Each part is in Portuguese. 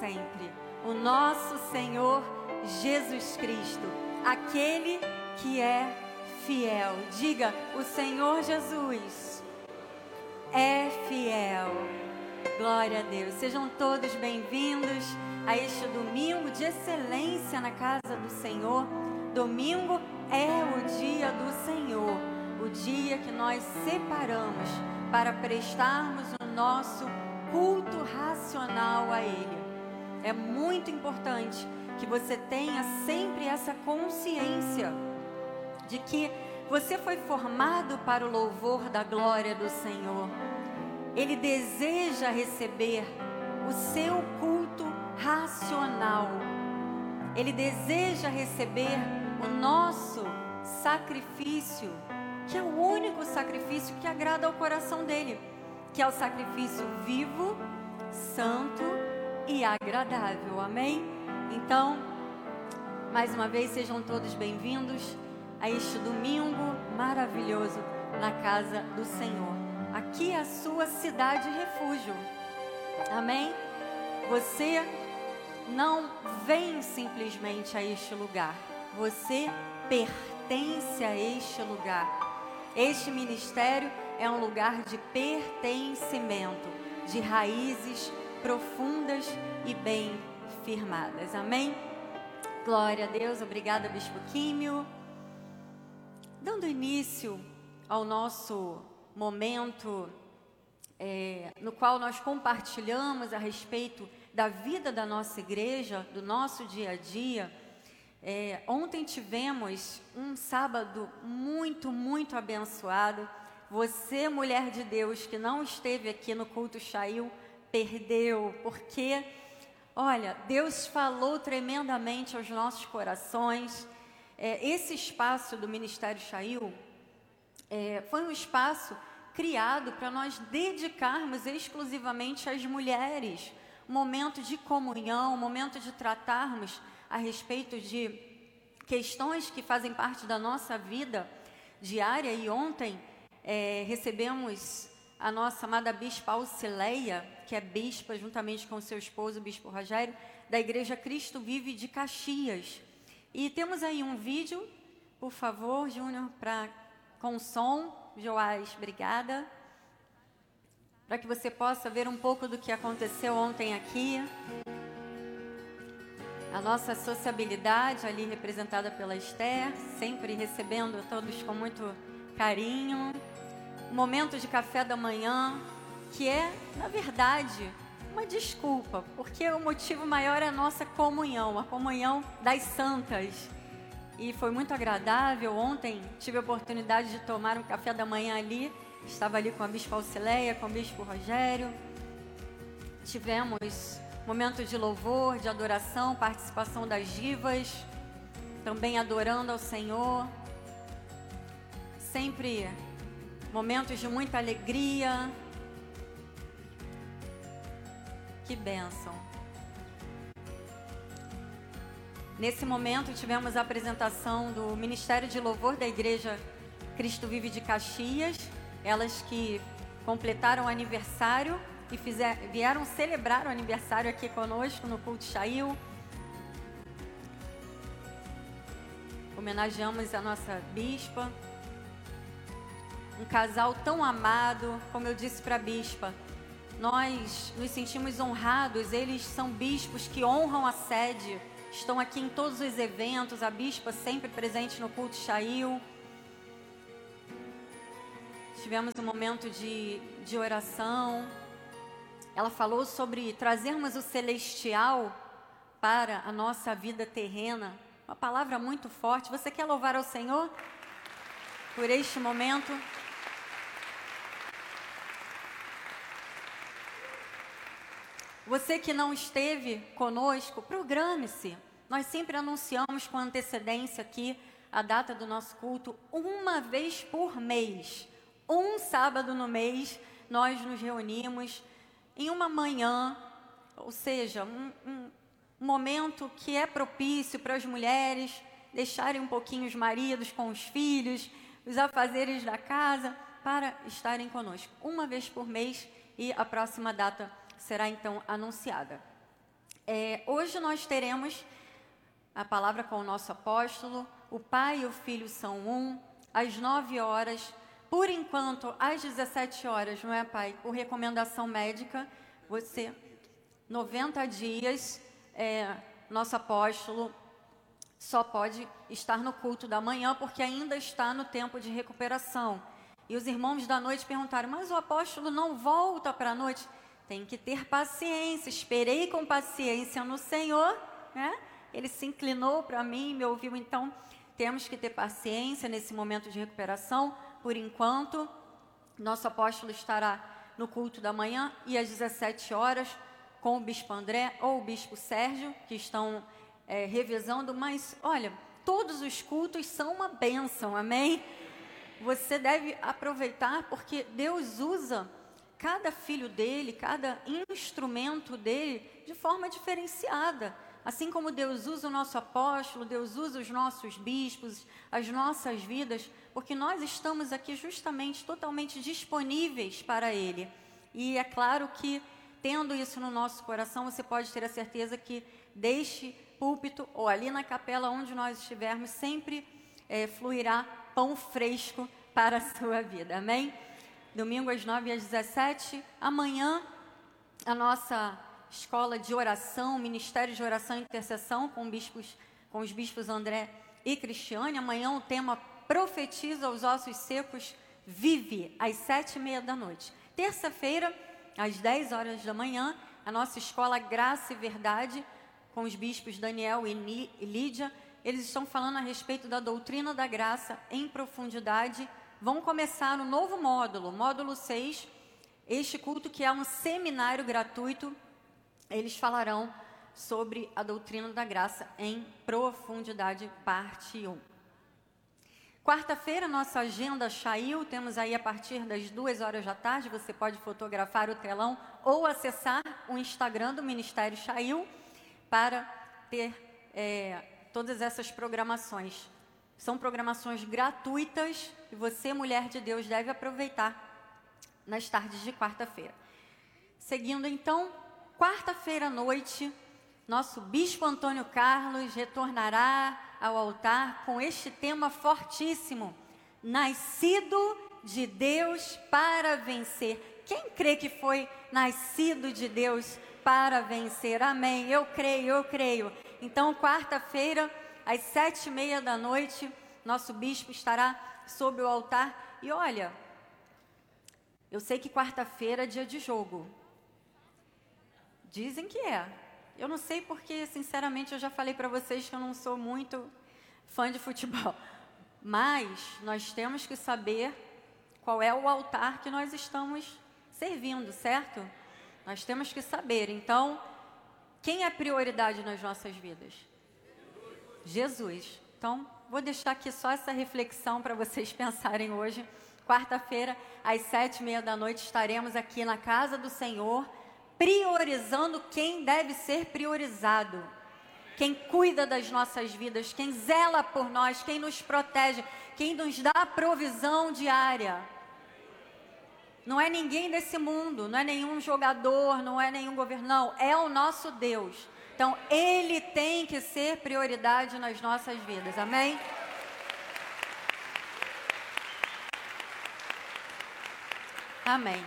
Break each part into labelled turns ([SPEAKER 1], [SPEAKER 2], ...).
[SPEAKER 1] sempre. O nosso Senhor Jesus Cristo, aquele que é fiel. Diga, o Senhor Jesus é fiel. Glória a Deus. Sejam todos bem-vindos a este domingo de excelência na casa do Senhor. Domingo é o dia do Senhor, o dia que nós separamos para prestarmos o nosso culto racional a Ele. É muito importante que você tenha sempre essa consciência de que você foi formado para o louvor da glória do Senhor. Ele deseja receber o seu culto racional. Ele deseja receber o nosso sacrifício, que é o único sacrifício que agrada ao coração dele, que é o sacrifício vivo, santo e agradável. Amém? Então, mais uma vez, sejam todos bem-vindos a este domingo maravilhoso na casa do Senhor. Aqui é a sua cidade refúgio. Amém? Você não vem simplesmente a este lugar. Você pertence a este lugar. Este ministério é um lugar de pertencimento, de raízes profundas e bem firmadas. Amém? Glória a Deus. Obrigada, Bispo Químio. Dando início ao nosso momento no qual nós compartilhamos a respeito da vida da nossa igreja, do nosso dia a dia. Ontem tivemos um sábado muito abençoado. Você, mulher de Deus, que não esteve aqui no culto Chail, perdeu, porque, olha, Deus falou tremendamente aos nossos corações. Esse espaço do Ministério Chail foi um espaço criado para nós dedicarmos exclusivamente às mulheres, um momento de comunhão, um momento de tratarmos a respeito de questões que fazem parte da nossa vida diária. E ontem recebemos a nossa amada Bispa Alcileia, que é bispa juntamente com seu esposo, o Bispo Rogério, da Igreja Cristo Vive de Caxias. E temos aí um vídeo, por favor, Júnior, com som. Joás, obrigada. Para que você possa ver um pouco do que aconteceu ontem aqui. A nossa sociabilidade ali representada pela Esther, sempre recebendo todos com muito carinho. Um momento de café da manhã, que é, na verdade, uma desculpa, porque o motivo maior é a nossa comunhão, a comunhão das santas. E foi muito agradável. Ontem tive a oportunidade de tomar um café da manhã ali. Estava ali com a Bispa Alcileia, com o Bispo Rogério. Tivemos momentos de louvor, de adoração, participação das divas, também adorando ao Senhor. Sempre momentos de muita alegria. Que bênção. Nesse momento tivemos a apresentação do Ministério de Louvor da Igreja Cristo Vive de Caxias. Elas que completaram o aniversário e vieram celebrar o aniversário aqui conosco no culto Chail. Homenageamos a nossa bispa. Um casal tão amado, como eu disse para a bispa, nós nos sentimos honrados. Eles são bispos que honram a sede, estão aqui em todos os eventos, a bispa sempre presente no culto Chail. Tivemos um momento de oração. Ela falou sobre trazermos o celestial para a nossa vida terrena. Uma palavra muito forte. Você quer louvar ao Senhor por este momento? Você que não esteve conosco, programe-se. Nós sempre anunciamos com antecedência aqui a data do nosso culto, uma vez por mês. Um sábado no mês, nós nos reunimos em uma manhã, ou seja, um momento que é propício para as mulheres deixarem um pouquinho os maridos com os filhos, os afazeres da casa, para estarem conosco. Uma vez por mês, e a próxima data será então anunciada. Hoje nós teremos a palavra com o nosso apóstolo. O Pai e o Filho são um, às 9 horas. Por enquanto, às 17 horas, não é, Pai? Por recomendação médica, 90 dias, nosso apóstolo só pode estar no culto da manhã, porque ainda está no tempo de recuperação. E os irmãos da noite perguntaram, mas o apóstolo não volta para a noite? Tem que ter paciência, esperei com paciência no Senhor, né? Ele se inclinou para mim, me ouviu, então temos que ter paciência nesse momento de recuperação. Por enquanto, nosso apóstolo estará no culto da manhã e às 17 horas com o Bispo André ou o Bispo Sérgio, que estão revezando, mas olha, todos os cultos são uma bênção, amém? Você deve aproveitar, porque Deus usa cada filho dele, cada instrumento dele de forma diferenciada. Assim como Deus usa o nosso apóstolo, Deus usa os nossos bispos, as nossas vidas, porque nós estamos aqui justamente totalmente disponíveis para Ele. E é claro que, tendo isso no nosso coração, você pode ter a certeza que deste púlpito ou ali na capela onde nós estivermos, sempre fluirá pão fresco para a sua vida, amém? Domingo às 9 e às 17, amanhã a nossa escola de oração, ministério de oração e intercessão com os bispos André e Cristiane. Amanhã o tema profetiza aos ossos secos, vive, às 7h30 da noite. Terça-feira, às 10 horas da manhã, a nossa escola Graça e Verdade, com os bispos Daniel e Lídia. Eles estão falando a respeito da doutrina da graça em profundidade. Vão começar um novo módulo 6, este culto que é um seminário gratuito. Eles falarão sobre a doutrina da graça em profundidade, parte 1. Quarta-feira, nossa agenda saiu, temos aí a partir das 2 horas da tarde, você pode fotografar o telão ou acessar o Instagram do Ministério Saiu para ter todas essas programações. São programações gratuitas e você, mulher de Deus, deve aproveitar nas tardes de quarta-feira. Seguindo então, quarta-feira à noite, nosso Bispo Antônio Carlos retornará ao altar com este tema fortíssimo: nascido de Deus para vencer. Quem crê que foi nascido de Deus para vencer? Amém. Eu creio. Então, quarta-feira, às 7h30 da noite, nosso bispo estará sobre o altar. E olha, eu sei que quarta-feira é dia de jogo. Dizem que é. Eu não sei porque, sinceramente, eu já falei para vocês que eu não sou muito fã de futebol. Mas nós temos que saber qual é o altar que nós estamos servindo, certo? Nós temos que saber. Então, quem é prioridade nas nossas vidas? Jesus. Então, vou deixar aqui só essa reflexão para vocês pensarem hoje. Quarta-feira, às 7h30 da noite, estaremos aqui na casa do Senhor, priorizando quem deve ser priorizado. Quem cuida das nossas vidas, quem zela por nós, quem nos protege, quem nos dá a provisão diária. Não é ninguém desse mundo, não é nenhum jogador, não é nenhum governante, é o nosso Deus. Então, Ele tem que ser prioridade nas nossas vidas, amém? Amém.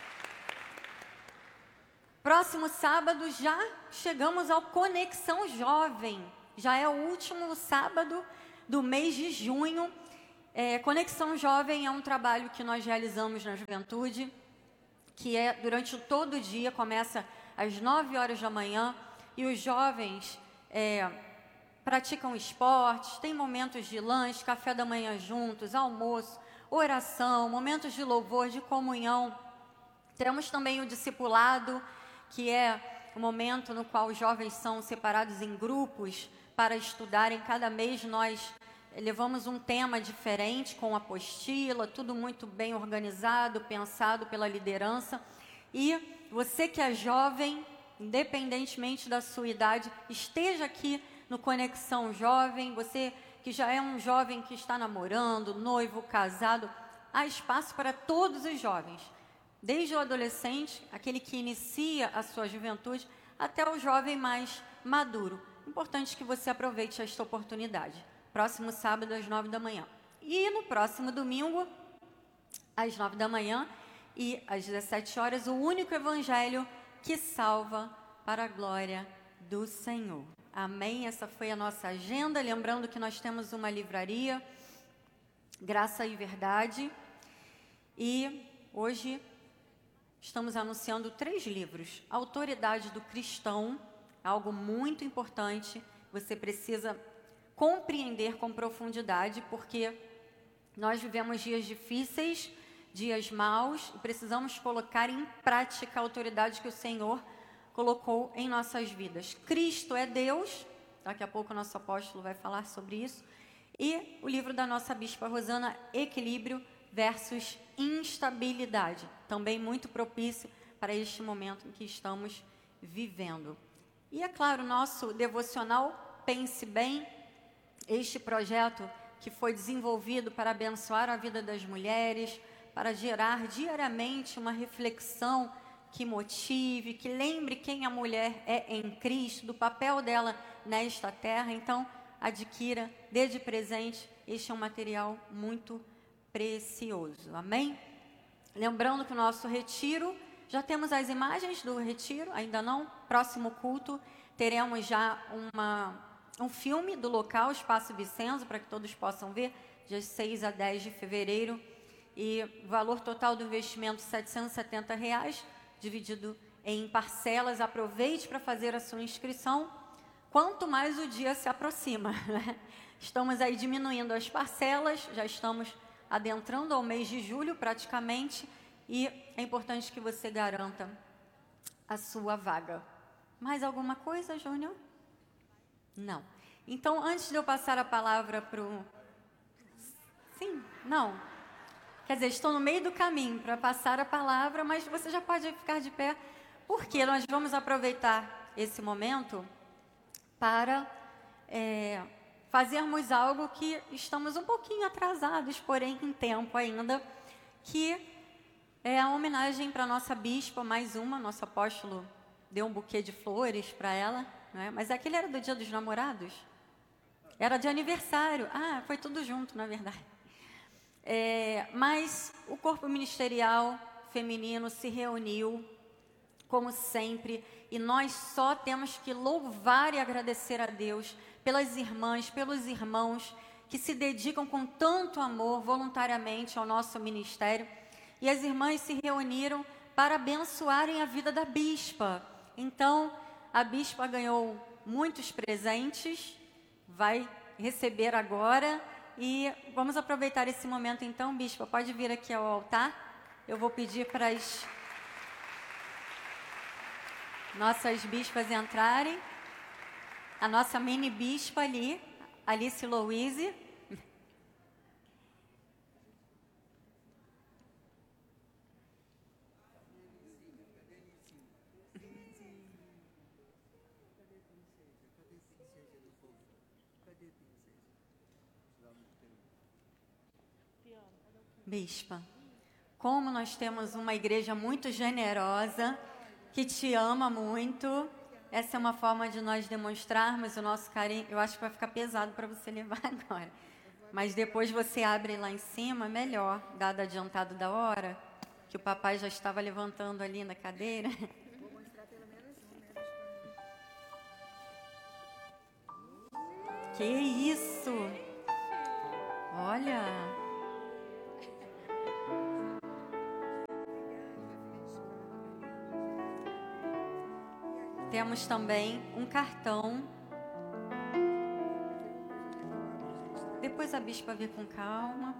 [SPEAKER 1] Próximo sábado já chegamos ao Conexão Jovem. Já é o último sábado do mês de junho. Conexão Jovem é um trabalho que nós realizamos na juventude, que é durante todo o dia, começa às 9 horas da manhã, e os jovens praticam esportes, tem momentos de lanche, café da manhã juntos, almoço, oração, momentos de louvor, de comunhão. Teremos também o discipulado, que é o momento no qual os jovens são separados em grupos para estudarem. Cada mês nós levamos um tema diferente, com apostila, tudo muito bem organizado, pensado pela liderança. E você que é jovem, independentemente da sua idade, esteja aqui no Conexão Jovem. Você que já é um jovem que está namorando, noivo, casado, há espaço para todos os jovens. Desde o adolescente, aquele que inicia a sua juventude, até o jovem mais maduro. Importante que você aproveite esta oportunidade. Próximo sábado, às 9 da manhã. E no próximo domingo, às 9 da manhã e às 17 horas, o único evangelho que salva para a glória do Senhor. Amém? Essa foi a nossa agenda. Lembrando que nós temos uma livraria, Graça e Verdade. E hoje estamos anunciando 3 livros. Autoridade do Cristão, algo muito importante. Você precisa compreender com profundidade, porque nós vivemos dias difíceis, dias maus, e precisamos colocar em prática a autoridade que o Senhor colocou em nossas vidas. Cristo é Deus, daqui a pouco o nosso apóstolo vai falar sobre isso. E o livro da nossa bispa Rosana, Equilíbrio versus Instabilidade, também muito propício para este momento em que estamos vivendo. E é claro, nosso devocional Pense Bem, este projeto que foi desenvolvido para abençoar a vida das mulheres, para gerar diariamente uma reflexão que motive, que lembre quem a mulher é em Cristo, do papel dela nesta terra. Então, adquira, dê de presente, este é um material muito precioso. Amém? Lembrando que o nosso retiro, já temos as imagens do retiro, ainda não? Próximo culto, teremos já um filme do local, Espaço Vicenzo, para que todos possam ver, dias 6 a 10 de fevereiro. E o valor total do investimento, R$ 770, dividido em parcelas. Aproveite para fazer a sua inscrição, quanto mais o dia se aproxima, né? Estamos aí diminuindo as parcelas, já estamos adentrando ao mês de julho praticamente, e é importante que você garanta a sua vaga. Mais alguma coisa, Júnior? Não. Então, antes de eu passar a palavra para o... Sim? Não? Quer dizer, estou no meio do caminho para passar a palavra, mas você já pode ficar de pé, porque nós vamos aproveitar esse momento para fazermos algo que estamos um pouquinho atrasados, porém em tempo ainda, que é a homenagem para a nossa bispa, mais uma. Nosso apóstolo deu um buquê de flores para ela, né? Mas aquele era do Dia dos Namorados? Era de aniversário. Ah, foi tudo junto, na verdade. Mas o corpo ministerial feminino se reuniu, como sempre, e nós só temos que louvar e agradecer a Deus pelas irmãs, pelos irmãos que se dedicam com tanto amor voluntariamente ao nosso ministério. E as irmãs se reuniram para abençoarem a vida da bispa. Então, a bispa ganhou muitos presentes, vai receber agora. E vamos aproveitar esse momento então, bispa, pode vir aqui ao altar. Eu vou pedir para as nossas bispas entrarem. A nossa mini bispa ali, Alice Louise. Bispa, como nós temos uma igreja muito generosa, que te ama muito, essa é uma forma de nós demonstrarmos o nosso carinho. Eu acho que vai ficar pesado para você levar agora, mas depois você abre lá em cima, melhor, dado adiantado da hora, que o papai já estava levantando ali na cadeira.
[SPEAKER 2] Vou mostrar pelo menos um, né?
[SPEAKER 1] Que isso? Olha... Temos também um cartão. Depois a bispa vê com calma.